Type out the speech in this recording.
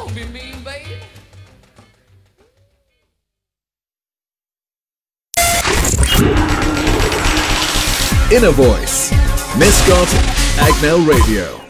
Don't be mean, baby. Inner Voice, Miscot, Agnell Radio.